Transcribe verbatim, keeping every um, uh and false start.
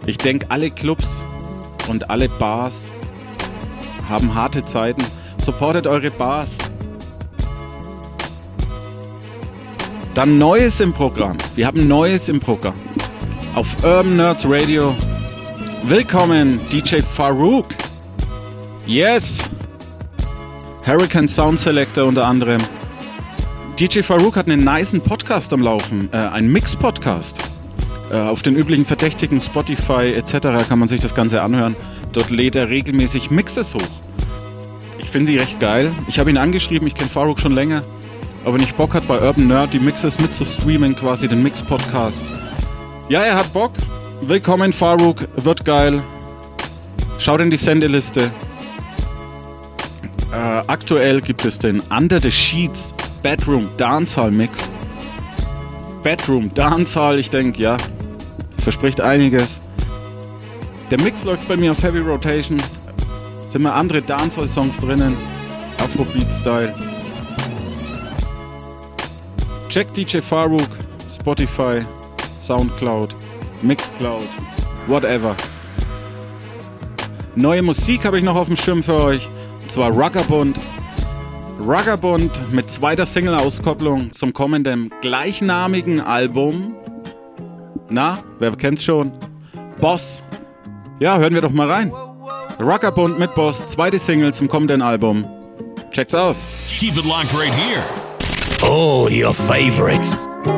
Ich denke, alle Clubs und alle Bars haben harte Zeiten. Supportet eure Bars. Dann Neues im Programm. Wir haben Neues im Programm. Auf Urban Nerds Radio. Willkommen, D J Farouk. Yes. Hurricane Sound Selector unter anderem. D J Farouk hat einen nicen Podcast am Laufen. Äh, einen Mix-Podcast. Äh, auf den üblichen Verdächtigen, Spotify et cetera kann man sich das Ganze anhören. Dort lädt er regelmäßig Mixes hoch. Ich finde die recht geil. Ich habe ihn angeschrieben, ich kenne Farouk schon länger. Aber wenn ich Bock hat, bei Urban Nerd die Mixes mitzustreamen, quasi den Mix-Podcast. Ja, er hat Bock. Willkommen, Farouk. Wird geil. Schaut in die Sendeliste. Äh, aktuell gibt es den Under the Sheets Bedroom Dancehall Mix. Bedroom Dancehall, ich denke, ja. Verspricht einiges. Der Mix läuft bei mir auf Heavy Rotation. Sind mal andere Dancehall-Songs drinnen. Afrobeat-Style. Check D J Farouk, Spotify, Soundcloud, Mixcloud, whatever. Neue Musik habe ich noch auf dem Schirm für euch. Und zwar Ruggerbund. Ruggerbund mit zweiter Single-Auskopplung zum kommenden gleichnamigen Album. Na, wer kennt's schon? Boss. Ja, hören wir doch mal rein. Ruggerbund mit Boss, zweite Single zum kommenden Album. Check's aus. Keep it locked right here. All your favorites.